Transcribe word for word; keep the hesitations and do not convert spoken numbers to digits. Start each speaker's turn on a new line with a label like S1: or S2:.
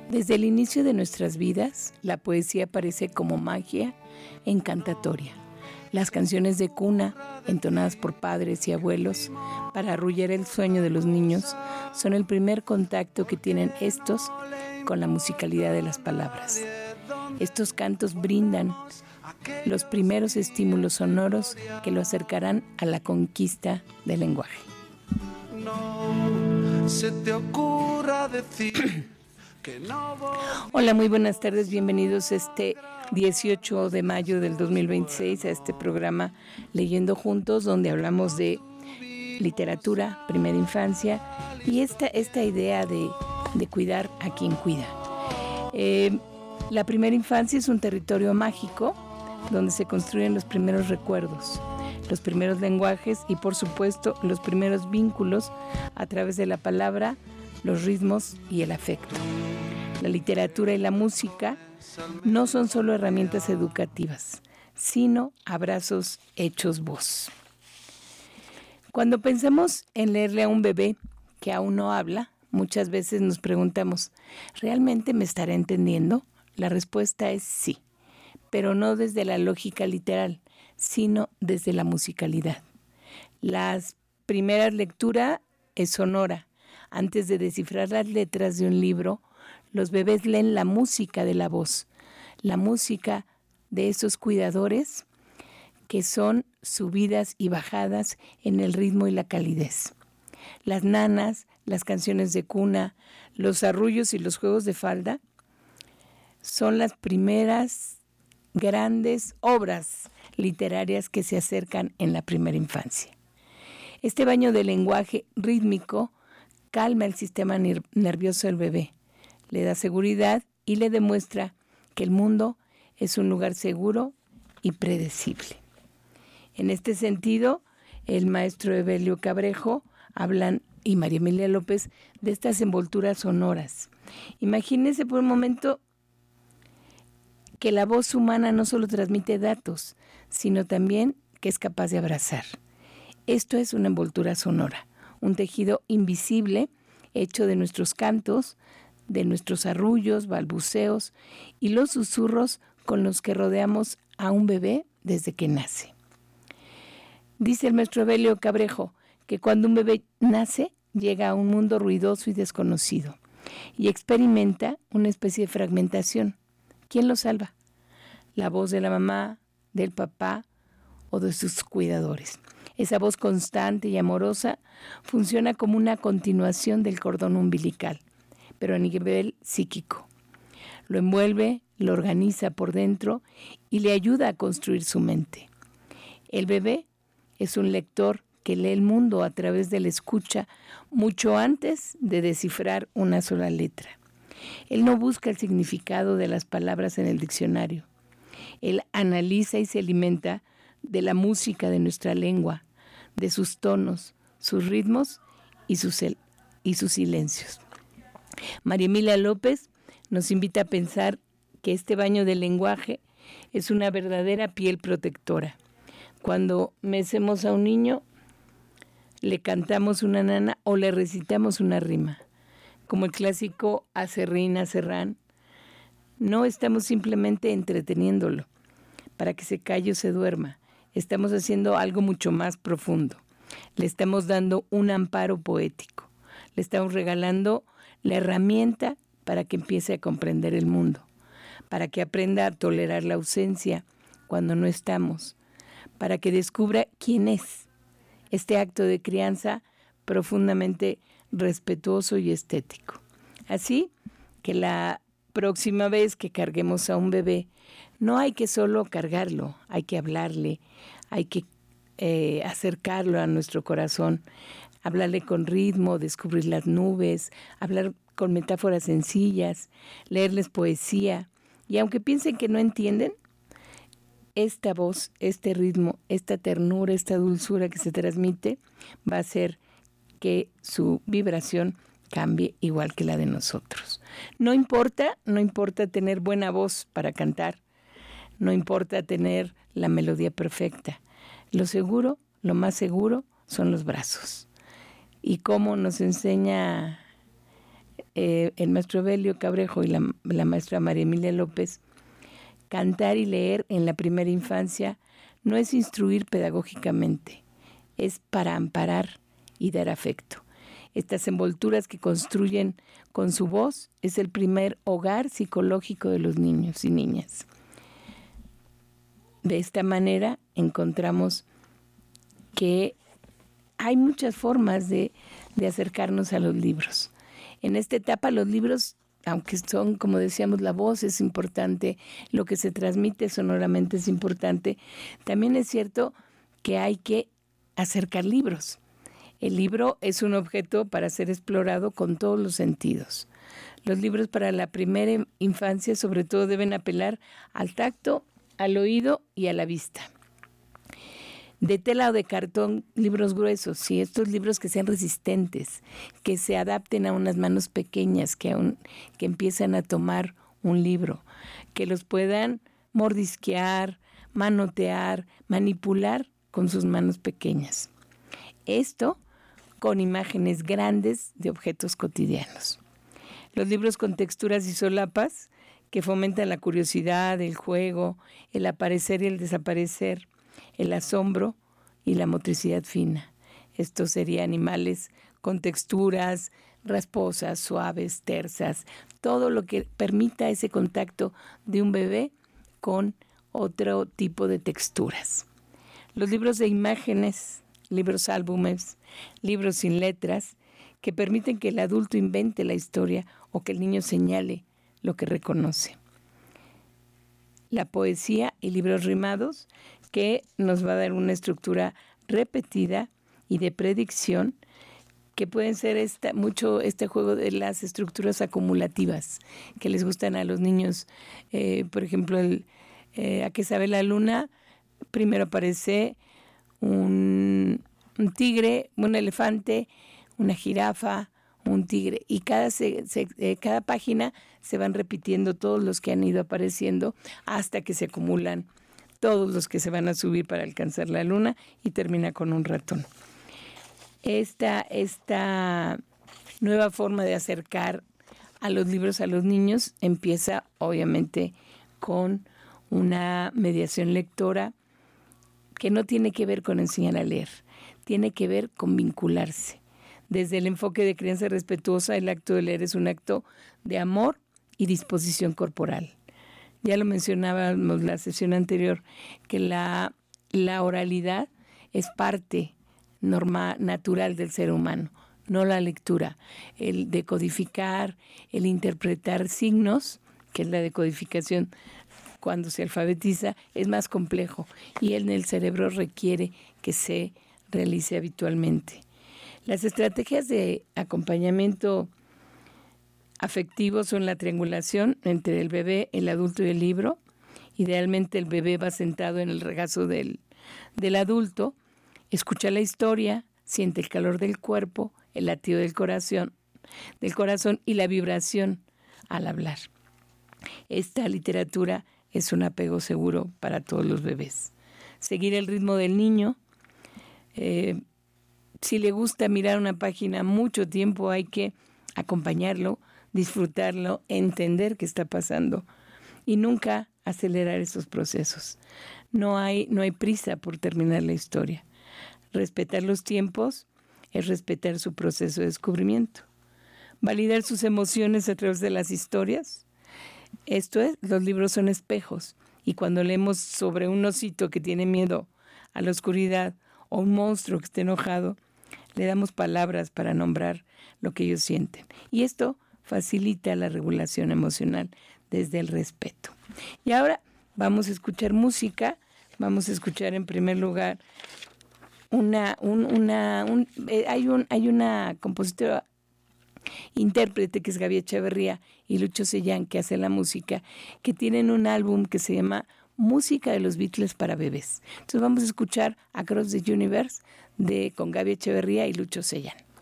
S1: Desde el inicio de nuestras vidas, la poesía aparece como magia encantatoria. Las canciones de cuna, entonadas por padres y abuelos para arrullar el sueño de los niños, son el primer contacto que tienen estos con la musicalidad de las palabras. Estos cantos brindan los primeros estímulos sonoros que lo acercarán a la conquista del lenguaje.
S2: No se te ocurra decir que no voy.
S1: Hola, muy buenas tardes, bienvenidos este dieciocho de mayo del dos mil veintiséis a este programa Leyendo Juntos, donde hablamos de literatura, primera infancia y esta, esta idea de, de cuidar a quien cuida. Eh, la primera infancia es un territorio mágico donde se construyen los primeros recuerdos, los primeros lenguajes y, por supuesto, los primeros vínculos a través de la palabra, los ritmos y el afecto. La literatura y la música no son solo herramientas educativas, sino abrazos hechos voz. Cuando pensamos en leerle a un bebé que aún no habla, muchas veces nos preguntamos, ¿realmente me estará entendiendo? La respuesta es sí, pero no desde la lógica literal, sino desde la musicalidad. Las primeras lecturas es sonora. Antes de descifrar las letras de un libro, los bebés leen la música de la voz, la música de esos cuidadores que son subidas y bajadas en el ritmo y la calidez. Las nanas, las canciones de cuna, los arrullos y los juegos de falda son las primeras grandes obras literarias que se acercan en la primera infancia. Este baño de lenguaje rítmico calma el sistema nervioso del bebé, le da seguridad y le demuestra que el mundo es un lugar seguro y predecible. En este sentido, el maestro Evelio Cabrejo hablan y María Emilia López de estas envolturas sonoras. Imagínense por un momento que la voz humana no solo transmite datos, sino también que es capaz de abrazar. Esto es una envoltura sonora, un tejido invisible hecho de nuestros cantos, de nuestros arrullos, balbuceos y los susurros con los que rodeamos a un bebé desde que nace. Dice el maestro Evelio Cabrejo que cuando un bebé nace, llega a un mundo ruidoso y desconocido y experimenta una especie de fragmentación. ¿Quién lo salva? La voz de la mamá, del papá o de sus cuidadores. Esa voz constante y amorosa funciona como una continuación del cordón umbilical, pero a nivel psíquico. Lo envuelve, lo organiza por dentro y le ayuda a construir su mente. El bebé es un lector que lee el mundo a través de la escucha mucho antes de descifrar una sola letra. Él no busca el significado de las palabras en el diccionario. Él analiza y se alimenta de la música de nuestra lengua, de sus tonos, sus ritmos y sus, y sus silencios. María Emilia López nos invita a pensar que este baño del lenguaje es una verdadera piel protectora. Cuando mecemos a un niño, le cantamos una nana o le recitamos una rima. Como el clásico acerrín, acerrán, no estamos simplemente entreteniéndolo para que se calle o se duerma. Estamos haciendo algo mucho más profundo. Le estamos dando un amparo poético. Le estamos regalando la herramienta para que empiece a comprender el mundo, para que aprenda a tolerar la ausencia cuando no estamos, para que descubra quién es. Este acto de crianza profundamente respetuoso y estético. Así que la próxima vez que carguemos a un bebé, no hay que solo cargarlo, hay que hablarle, hay que eh, acercarlo a nuestro corazón, hablarle con ritmo, descubrir las nubes, hablar con metáforas sencillas, leerles poesía. Y aunque piensen que no entienden, esta voz, este ritmo, esta ternura, esta dulzura que se transmite va a hacer que su vibración cambie igual que la de nosotros. No importa, no importa tener buena voz para cantar, no importa tener la melodía perfecta. Lo seguro, lo más seguro, son los brazos. Y cómo nos enseña eh, el maestro Evelio Cabrejo y la, la maestra María Emilia López, cantar y leer en la primera infancia no es instruir pedagógicamente, es para amparar y dar afecto. Estas envolturas que construyen con su voz es el primer hogar psicológico de los niños y niñas. De esta manera encontramos que hay muchas formas de, de acercarnos a los libros. En esta etapa los libros, aunque son, como decíamos, la voz es importante, lo que se transmite sonoramente es importante, también es cierto que hay que acercar libros. El libro es un objeto para ser explorado con todos los sentidos. Los libros para la primera infancia sobre todo deben apelar al tacto, al oído y a la vista. De tela o de cartón, libros gruesos, sí, estos libros que sean resistentes, que se adapten a unas manos pequeñas, que, aún, que empiezan a tomar un libro, que los puedan mordisquear, manotear, manipular con sus manos pequeñas. Esto con imágenes grandes de objetos cotidianos. Los libros con texturas y solapas que fomentan la curiosidad, el juego, el aparecer y el desaparecer, el asombro y la motricidad fina. Estos serían animales con texturas rasposas, suaves, tersas, todo lo que permita ese contacto de un bebé con otro tipo de texturas. Los libros de imágenes, libros álbumes, libros sin letras, que permiten que el adulto invente la historia o que el niño señale lo que reconoce. La poesía y libros rimados, que nos va a dar una estructura repetida y de predicción, que pueden ser esta, mucho este juego de las estructuras acumulativas que les gustan a los niños. Eh, por ejemplo, el, eh, ¿a qué sabe la luna? Primero aparece un, un tigre, un elefante, una jirafa, un tigre, y cada, se, se, eh, cada página se van repitiendo todos los que han ido apareciendo hasta que se acumulan todos los que se van a subir para alcanzar la luna y termina con un ratón. Esta, esta nueva forma de acercar a los libros a los niños empieza obviamente con una mediación lectora que no tiene que ver con enseñar a leer, tiene que ver con vincularse. Desde el enfoque de crianza respetuosa, el acto de leer es un acto de amor y disposición corporal. Ya lo mencionábamos la sesión anterior, que la, la oralidad es parte normal, natural del ser humano, no la lectura. El decodificar, el interpretar signos, que es la decodificación cuando se alfabetiza, es más complejo y en el cerebro requiere que se realice habitualmente. Las estrategias de acompañamiento afectivo son la triangulación entre el bebé, el adulto y el libro. Idealmente el bebé va sentado en el regazo del, del adulto, escucha la historia, siente el calor del cuerpo, el latido del corazón, del corazón y la vibración al hablar. Esta literatura es un apego seguro para todos los bebés. Seguir el ritmo del niño. Eh, si le gusta mirar una página mucho tiempo, hay que acompañarlo, disfrutarlo, entender qué está pasando y nunca acelerar esos procesos. No hay, no hay prisa por terminar la historia. Respetar los tiempos es respetar su proceso de descubrimiento. Validar sus emociones a través de las historias. Esto es, los libros son espejos y cuando leemos sobre un osito que tiene miedo a la oscuridad o un monstruo que esté enojado, le damos palabras para nombrar lo que ellos sienten. Y esto facilita la regulación emocional desde el respeto. Y ahora vamos a escuchar música. Vamos a escuchar en primer lugar una, un, una, un, eh, hay un, hay una compositora intérprete que es Gaby Echeverría y Lucho Sellán, que hace la música, que tienen un álbum que se llama Música de los Beatles para bebés. Entonces vamos a escuchar Across the Universe de, con Gaby Echeverría y Lucho Sellán.